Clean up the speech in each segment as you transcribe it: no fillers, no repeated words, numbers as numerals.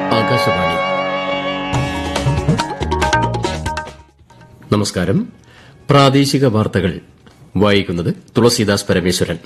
ആകാശവാണി. നമസ്കാരം. പ്രാദേശിക വാർത്തകൾ വായിക്കുന്നത് തുളസീദാസ് പരമേശ്വരൻ.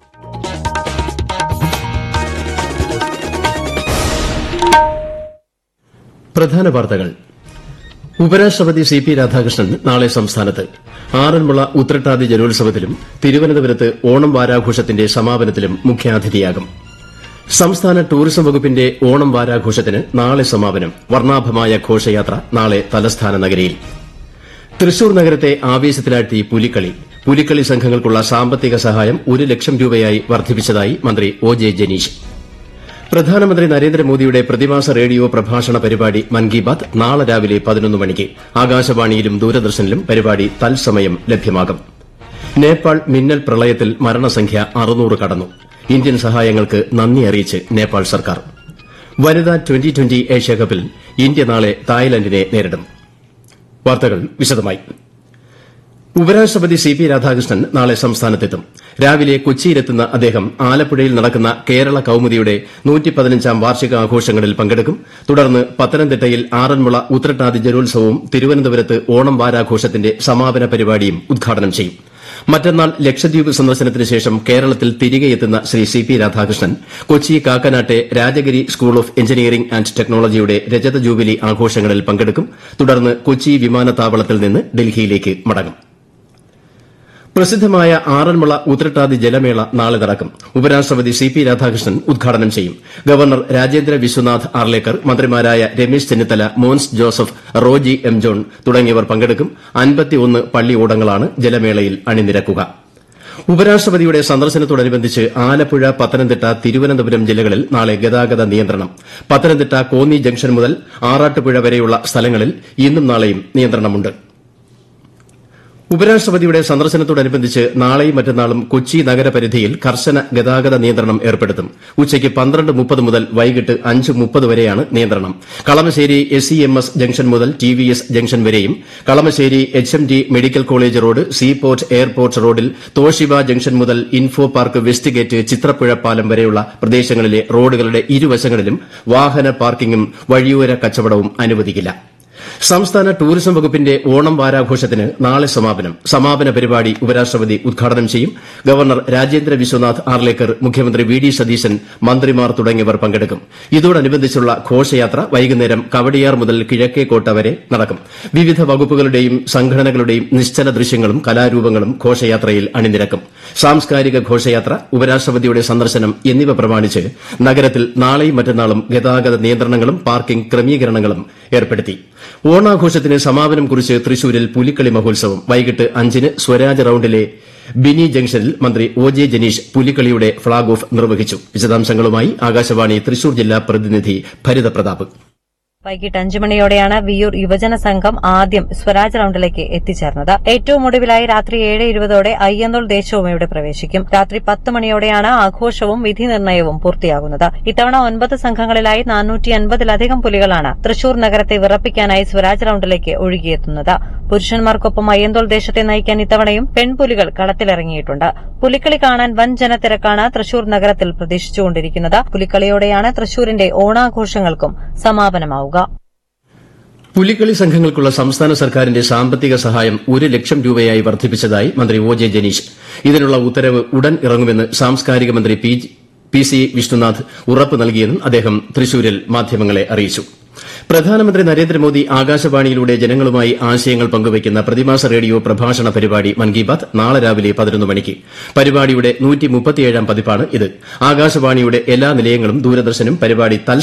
പ്രധാന വാർത്തകൾ. ഉപരാഷ്ട്രപതി സി.പി. രാധാകൃഷ്ണൻ നാളെ സംസ്ഥാനത്ത് ആറന്മുള ഉത്രട്ടാതി ജലോത്സവത്തിലും തിരുവനന്തപുരത്ത് ഓണം വാരാഘോഷത്തിന്റെ സമാപനത്തിലും മുഖ്യാതിഥിയാകും. സംസ്ഥാന ടൂറിസം വകുപ്പിന്റെ ഓണം വാരാഘോഷത്തിന് നാളെ സമാപനം. വർണ്ണാഭമായ ഘോഷയാത്ര നാളെ തലസ്ഥാന നഗരിയിൽ. തൃശൂർ നഗരത്തെ ആവേശത്തിലാഴ്ത്തി പുലിക്കളി. പുലിക്കളി സംഘങ്ങൾക്കുള്ള സാമ്പത്തിക സഹായം 1 ലക്ഷം രൂപയായി വർദ്ധിപ്പിച്ചതായി മന്ത്രി ഒ ജെ ജനീഷ്. പ്രധാനമന്ത്രി നരേന്ദ്രമോദിയുടെ പ്രതിമാസ റേഡിയോ പ്രഭാഷണ പരിപാടി മൻ കി ബാത് നാളെ രാവിലെ 11 മണിക്ക് ആകാശവാണിയിലും ദൂരദർശനിലും പരിപാടി തത്സമയം ലഭ്യമാകും. നേപ്പാൾ മിന്നൽ പ്രളയത്തിൽ മരണസംഖ്യ 600 കടന്നു. ഇന്ത്യൻ സഹായങ്ങൾക്ക് നന്ദി അറിയിച്ച് നേപ്പാൾ സർക്കാർ. വനിതാ ട്വന്റി ഏഷ്യാകപ്പിൽ ഇന്ത്യ നാളെ തായ്ലൻഡിനെ നേരിടും. വാർത്തകൾ വിശദമായി. ഉപരാഷ്ട്രപതി സി.പി. രാധാകൃഷ്ണൻ നാളെ സംസ്ഥാനത്തെത്തും. രാവിലെ കൊച്ചിയിലെത്തുന്ന അദ്ദേഹം ആലപ്പുഴയിൽ നടക്കുന്ന കേരള കൌമുദിയുടെ 115ാം വാർഷികാഘോഷങ്ങളിൽ പങ്കെടുക്കും. തുടർന്ന് പത്തനംതിട്ടയിൽ ആറന്മുള ഉത്രട്ടാതി ജലോത്സവവും തിരുവനന്തപുരത്ത് ഓണം വാരാഘോഷത്തിന്റെ സമാപന പരിപാടിയും ഉദ്ഘാടനം ചെയ്യും. മറ്റന്നാൾ ലക്ഷദ്വീപ് സന്ദർശനത്തിന് ശേഷം കേരളത്തിൽ തിരികെയെത്തുന്ന Shri CP. Radhakrishnan Kochi കാക്കനാട്ടെ Rajagiri school of engineering and ടെക്നോളജിയുടെ രജത ജൂബിലി ആഘോഷങ്ങളിൽ പങ്കെടുക്കും. തുടർന്ന് കൊച്ചി വിമാനത്താവളത്തിൽ നിന്ന് ഡൽഹിയിലേക്ക് മടങ്ങും. പ്രസിദ്ധമായ ആറന്മുള ഉത്രട്ടാതി ജലമേള നാളെ നടക്കും. ഉപരാഷ്ട്രപതി സി.പി. രാധാകൃഷ്ണൻ ഉദ്ഘാടനം ചെയ്യും. ഗവർണർ രാജേന്ദ്ര വിശ്വനാഥ് ആർലേക്കർ, മന്ത്രിമാരായ Ramesh Chennithala, Mons Joseph, Roji M John തുടങ്ങിയവർ പങ്കെടുക്കും. 51 പള്ളിയോടങ്ങളാണ് ജലമേളയിൽ അണിനിരക്കുക. ഉപരാഷ്ട്രപതിയുടെ സന്ദർശനത്തോടനുബന്ധിച്ച് ആലപ്പുഴ, പത്തനംതിട്ട, തിരുവനന്തപുരം ജില്ലകളിൽ നാളെ ഗതാഗത നിയന്ത്രണം. പത്തനംതിട്ട കോന്നി ജംഗ്ഷൻ മുതൽ ആറാട്ടുപുഴ വരെയുള്ള സ്ഥലങ്ങളിൽ ഇന്നും നാളെയും നിയന്ത്രണമുണ്ട്. ഉപരാഷ്ട്രപതിയുടെ സന്ദർശനത്തോടനുബന്ധിച്ച് നാളെയും മറ്റന്നാളും കൊച്ചി നഗരപരിധിയിൽ കർശന ഗതാഗത നിയന്ത്രണം ഏർപ്പെടുത്തും. ഉച്ചയ്ക്ക് 12:30 മുതൽ വൈകിട്ട് 5:30 വരെയാണ് നിയന്ത്രണം. കളമശ്ശേരി SEMS ജംഗ്ഷൻ മുതൽ TVS ജംഗ്ഷൻ വരെയും Kalamassery HMD medical college road, seaport airport റോഡിൽ തോഷിബ ജംഗ്ഷൻ മുതൽ info park west gate, Chitrapuzha പാലം വരെയുള്ള പ്രദേശങ്ങളിലെ റോഡുകളുടെ ഇരുവശങ്ങളിലും വാഹന പാർക്കിംഗും വഴിയോര കച്ചവടവും അനുവദിക്കില്ല. സംസ്ഥാന ടൂറിസം വകുപ്പിന്റെ ഓണം വാരാഘോഷത്തിന് നാളെ സമാപനം. സമാപന പരിപാടി ഉപരാഷ്ട്രപതി ഉദ്ഘാടനം ചെയ്യും. ഗവർണർ രാജേന്ദ്ര വിശ്വനാഥ് ആർലേക്കർ, മുഖ്യമന്ത്രി വി ഡി സതീശൻ, മന്ത്രിമാർ തുടങ്ങിയവർ പങ്കെടുക്കും. ഇതോടനുബന്ധിച്ചുള്ള ഘോഷയാത്ര വൈകുന്നേരം കവടിയാർ മുതൽ കിഴക്കേക്കോട്ട വരെ നടക്കും. വിവിധ വകുപ്പുകളുടെയും സംഘടനകളുടെയും നിശ്ചല ദൃശ്യങ്ങളും കലാരൂപങ്ങളും ഘോഷയാത്രയിൽ അണിനിരക്കും. സാംസ്കാരിക ഘോഷയാത്ര, ഉപരാഷ്ട്രപതിയുടെ സന്ദർശനം എന്നിവ പ്രമാണിച്ച് നഗരത്തിൽ നാളെയും മറ്റന്നാളും ഗതാഗത നിയന്ത്രണങ്ങളും പാർക്കിംഗ് ക്രമീകരണങ്ങളും ഏർപ്പെടുത്തി. ഓണാഘോഷത്തിന് സമാപനം കുറിച്ച് തൃശൂരിൽ പുലിക്കളി മഹോത്സവം. വൈകിട്ട് 5-ന് സ്വരാജ് റൌണ്ടിലെ ബിനി ജംഗ്ഷനിൽ മന്ത്രി O J Janeesh പുലിക്കളിയുടെ flag off നിർവഹിച്ചു. വിശദാംശങ്ങളുമായി ആകാശവാണി തൃശൂർ ജില്ലാ പ്രതിനിധി ഭരിത പ്രതാപ്. വൈകിട്ട് 5 മണിയോടെയാണ് വിയൂർ യുവജന സംഘം ആദ്യം സ്വരാജ് റൌണ്ടിലേക്ക് എത്തിച്ചേർന്നത്. ഏറ്റവും ഒടുവിലായി രാത്രി 7:20 അയ്യന്തോൾ ദേശവും ഇവിടെ പ്രവേശിക്കും. രാത്രി 10 മണിയോടെയാണ് ആഘോഷവും വിധി നിർണയവും പൂർത്തിയാകുന്നത്. ഇത്തവണ 9 സംഘങ്ങളിലായി 450-ലധികം പുലികളാണ് തൃശൂർ നഗരത്തെ വിറപ്പിക്കാനായി സ്വരാജ് റൌണ്ടിലേക്ക് ഒഴുകിയെത്തുന്നത്. പുരുഷന്മാർക്കൊപ്പം അയ്യന്തോൾ ദേശത്തെ നയിക്കാൻ ഇത്തവണയും പെൺപുലികൾ കളത്തിലിറങ്ങിയിട്ടുണ്ട്. പുലിക്കളി കാണാൻ വൻ ജനത്തിരക്കാണ് തൃശൂർ നഗരത്തിൽ പ്രതീക്ഷിച്ചുകൊണ്ടിരിക്കുന്നത്. പുലിക്കളിയോടെയാണ് തൃശൂരിന്റെ ഓണാഘോഷങ്ങൾക്കും സമാപനമാവുക. പുലിക്കളി സംഘങ്ങൾക്കുള്ള സംസ്ഥാന സർക്കാരിന്റെ സാമ്പത്തിക സഹായം 1 ലക്ഷം രൂപയായി വർദ്ധിപ്പിച്ചതായി മന്ത്രി ഒ ജെ ജനീഷ്. ഇതിനുള്ള ഉത്തരവ് ഉടൻ ഇറങ്ങുമെന്ന് സാംസ്കാരിക മന്ത്രി പി.സി. വിഷ്ണുനാഥ് ഉറപ്പ് നൽകിയെന്നും അദ്ദേഹം തൃശൂരിൽ മാധ്യമങ്ങളെ അറിയിച്ചു. പ്രധാനമന്ത്രി നരേന്ദ്രമോദി ആകാശവാണിയിലൂടെ ജനങ്ങളുമായി ആശയങ്ങൾ പങ്കുവയ്ക്കുന്ന പ്രതിമാസ റേഡിയോ പ്രഭാഷണ പരിപാടി മൻ കി ബാത് നാളെ രാവിലെ 11 മണിക്ക്. പരിപാടിയുടെ 137ാം പതിപ്പാണ് ഇത്. ആകാശവാണിയുടെ എല്ലാ നിലയങ്ങളും ദൂരദർശനും പരിപാടി